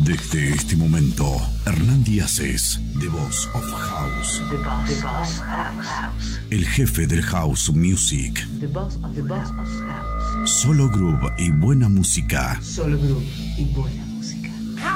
Desde este momento, Hernán Díaz, The Boss of House. The Boss of House. El jefe del House Music. The Boss of House. Solo groove y buena música. Solo groove y buena música.